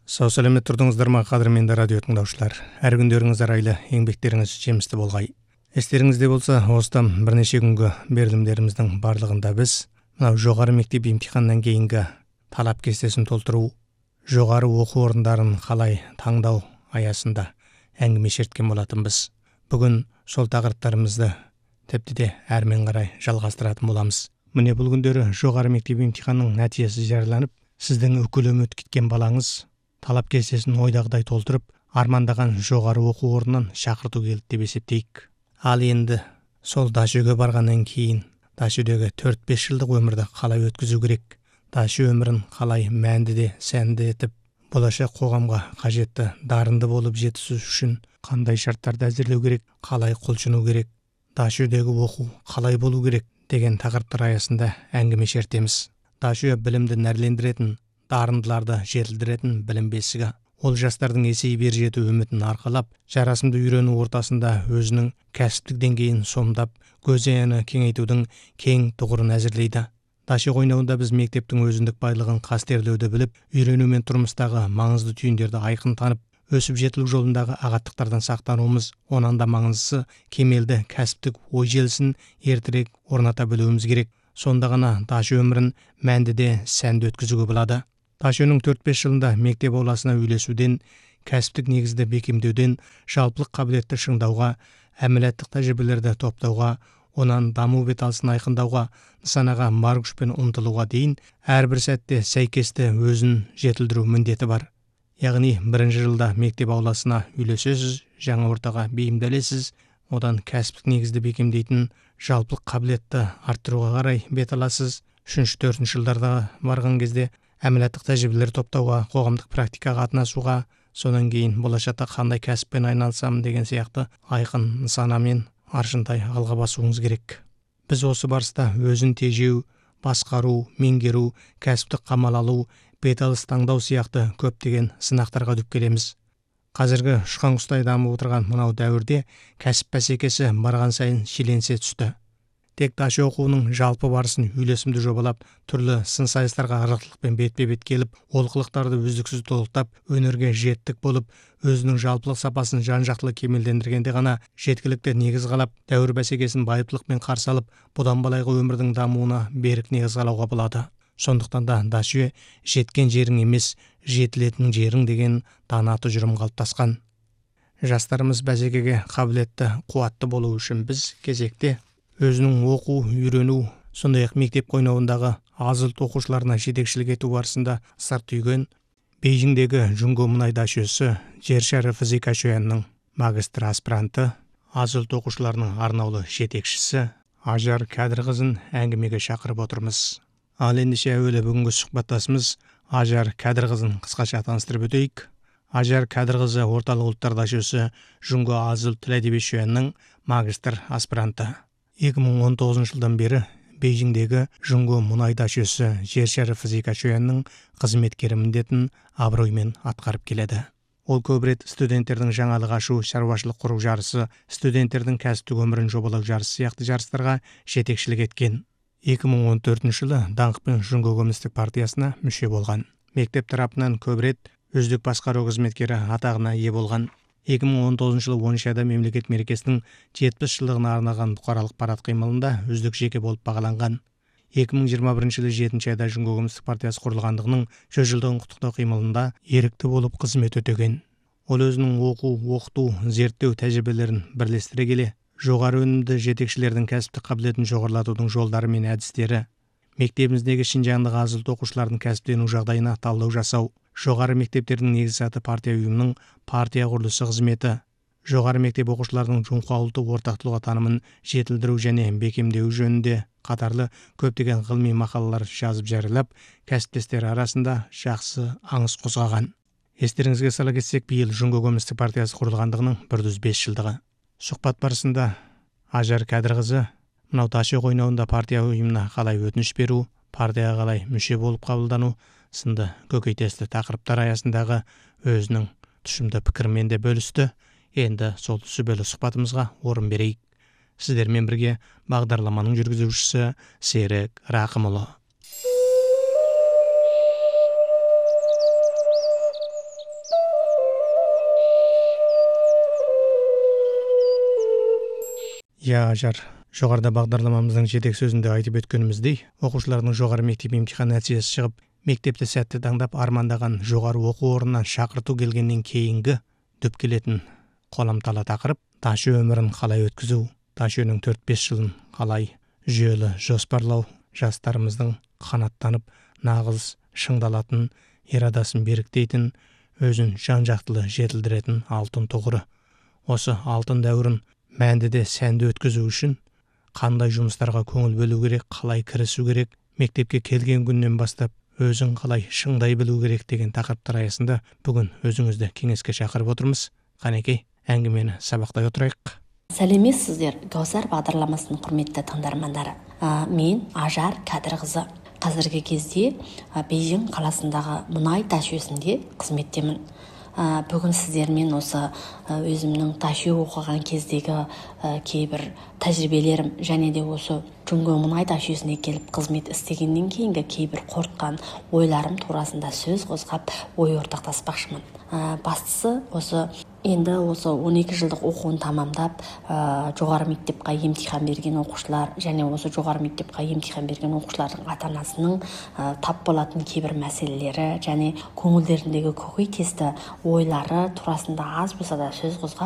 Сау сәлемет тұрдыңыздар ма, қадірменді радио тыңдаушылар. Әр күндеріңіз арайлы, еңбектеріңіз жемісті болғай. Естеріңізде болса, осыдан бірнеше күнгі берілімдеріміздің барлығында біз мынау жоғары мектеп емтиханнан кейінгі талап кестесін толтыру, жоғары оқу орындарын қалай таңдау аясында әңгіме шерткен болатынбыз. Бүгін сол тақырыптарымызды тіпті де әрмен қарай жалғастыратын боламыз. Міне бұл күндері жоғары мектеп емтиханның нәтижесі жарияланып, сіздің үкілі үміт күткен балаңыз талап кестесін ойдағыдай толтырып, армандаған жоғары оқу орнынан шақырту келді деп есептейік. Ал енді сол Дашөге барғаннан кейін Дашөдегі 4-5 жылдық өмірді қалай өткізу керек, Дашө өмірін қалай мәнді де сәнді етіп, болашақ қоғамға қажетті дарынды болып жетісу үшін қандай шарттарды әзірлеу керек, қалай құлшыну керек, Дашөдегі оқу қалай болу керек деген тақырыптар аясында әңгіме шертеміз. Дашө білімді нәрлендіретін, дарындыларды жетілдіретін білім бесігі. Ол жастардың есейіп ер жету үмітін арқалап, жарасымды үйрену ортасында өзінің кәсіптік деңгейін сомдап, көзайғаны кеңейтудің кең тұғырын әзірлейді. Дашө қойнауында біз мектептің өзіндік байлығын қастерлеуді біліп, үйрену мен тұрмыстағы маңызды түйіндерді айқын танып, өсіп жетілу жолындағы ағаттықтардан сақтануымыз, онан да маңыздысы кемелді кәсіптік ой желісін ертерек орната білуіміз керек. Сонда ғана Дашө өмірін мәнді де сәнді өткізуге болады. Дашөнің 4-5 жылында мектеп ауласына үйлесуден, кәсіптік негізді бекемдеуден, жалпылық қабілетті шыңдауға, әмелеттік тәжірибелерді топтауға, онан даму беталысын айқындауға, нысанаға бар күшпен ұмтылуға дейін әрбір сәтте сәйкесті өзін жетілдіру міндеті бар. Яғни бірінші жылда мектеп ауласына үйлесесіз, жаңа ортаға бейімделесіз, одан кәсіптік негізді бекемдейтін жалпылық қабілетті арттыруға қарай бет аласыз. 3-4 жылдарда барған кезде әмелеттік тәжірибелер топтауға, қоғамдық практикаға қатынасуға, сонан кейін болашақта қандай кәсіппен айналысамын деген сияқты айқын нысанамен аршынтай алға басуыңыз керек. Біз осы барыста өзін тежеу, басқару, меңгеру, кәсіптік қамал алу, беталыс таңдау сияқты көптеген сынақтарға түсіп келеміз. Қазіргі ұшқан құстай дамып отырған мынау дәуірде кәсіп бәсекесі барған сайын шиеленісе түсті. Тек Дашө оқуының жалпы барысын үйлесімді жобалап, түрлі сын сайыстарға ырықтылықпен бетпе-бет келіп, олқылықтарды үздіксіз толықтап, өнерге жеттік болып, өзінің жалпылық сапасын жан-жақтылы кемелдендіргенде ғана жеткілікті негіз қалап, дәуір бәсекесін байыптылықпен қарсы алып, бұдан былайғы өмірдің дамуына берік негіз қалауға болады. Сондықтан да Дашө жеткен жерің емес, жетілетін жерің деген дана тұжырым қалыптасқан. Жастарымыз бәсекеге қабілетті, қуатты болу үшін біз кезекте өзінің оқу, үйрену, сондай-ақ мектеп қойнауындағы аз ұлт оқушыларына жетекшілік ету барысында сыр түйген Бейжіңдегі Жүнго мұнай Дашөсі жер шары физика шөянның магистр аспиранты, аз ұлт оқушыларының арнаулы жетекшісі Ажар Кәдірқызын әңгімеге шақырып отырмыз. Ал ендеше әуелі бүгінгі сұхбаттасымыз Ажар Кәдірқызын қысқаша таныстырып өтейік. Ажар Кәдірқызы орталық ұлттар Дашөсі Жүнго аз ұлт тіл әдебиет шөянның магистр аспиранты. 2019 жылдан бері Бейжіңдегі Жүнго мұнай Дашөсі жер шары физика шөянның қызметкері міндетін абыроймен атқарып келеді. Ол көбірет студенттердің жаңалық ашу, шаруашылық құру жарысы, студенттердің кәсіптік өмірін жобалау жарысы сияқты жарыстарға жетекшілік еткен. 2014 жылы даңқпен Жүнго коммунистік партиясына мүше болған. Мектеп тарапынан көбірет үздік басқару қызметкері атағына ие болған. 2019 жылы 10 айда мемлекет мерекесінің 70 жылдығына арналған бұқаралық парад қимылында үздік жеке болып бағаланған. 2021 жылы 7 айда Жүнго коммунистік партиясы құрылғандығының 100 жылдығын құттықтау қимылында ерікті болып қызмет өтеген. Ол өзінің оқу, оқыту, зерттеу тәжірибелерін бірлестіре келе, жоғары өнімді жетекшілердің кәсіптік қабілетін жоғарылатудың жолдары мен әдістері, мектебіміздегі Шинжаңдағы аз ұлт оқушылардың кәсіплену жағдайына талдау жасау, жоғары мектептердің негізгі саты партия ұйымының партия құрылысы қызметі, жоғары мектеп оқушыларының жоңқа ұлты ортақ тұлға танымын жетілдіру және бекемдеу жөнінде қатарлы көптеген ғылыми мақалалар жазып жариялап, кәсіптестері арасында жақсы аңыс қозғаған. Естеріңізге сала кетсек, биыл Жүнго коммунистік партиясы құрылғандығының 105 жылдығы. Сұхбат барысында Ажар Кәдірқызы мынау Дашө қойнауында партия ұйымына қалай өтініш беру, партияға қалай мүше болып қабылдану сынды көкейтесті тақырыптар аясындағы өзінің тұшымды пікірмен де бөлісті. Енді сол сүбелі сұхбатымызға орын берейік. Сіздермен бірге бағдарламаның жүргізушісі Серік Рақымұлы. Ажар, жоғарыда бағдарламамыздың жетек сөзінде айтып өткеніміздей, оқушылардың жоғары мектеп емтихан нәтижесі шығып, мектепті сәтті таңдап армандаған жоғары оқу орнынан шақырту келгеннен кейінгі дөп келетін қоламтала тақырып ташы өмірін қалай өткізу, ташының 4-5 жылын қалай жүйелі жоспарлау, жастарымыздың қанаттанып нағыз шыңдалатын, ирадасын беріктейтін, өзін жан-жақтылы жетілдіретін алтын тұғыры. Осы алтын дәуірін мәнді де сәнді өткізу үшін қандай жұмыстарға көңіл бөлу керек, қалай кірісу керек, мектепке келген күннен бастап өзін қалай шыңдай білу керек деген тақырыптар аясында бүгін өзіңізді кеңеске шақырып отырмыз. Қанекей, әңгімені сабақтай отырайық. Сәлеметсіздер, Гаусар бағдарламасының құрметті тыңдармандары. Мен Ажар Кәдірқызы. Қазіргі кезде Бейжің қаласындағы мұнай ташуесінде қызметтемін. Бүгін сіздермен осы өзімнің ташу оқыған кездегі кейбір тәжірибелерім және де осы Жүнгі мұнай ташуесіне келіп қызмет істегеннен кейінгі кейбір қорытқан ойларым турасында сөз қозғап ой ортақтаспақшымын. Бастысы енді 12 жылдық оқуын тамамдап жоғары мектепке емтихан берген оқушылар және осы жоғары мектепке емтихан берген оқушылардың ата-анасының тап болатын кейбір мәселелері және көңілдеріндегі көкейтесті ойлары турасында аз болса да сөз қозғап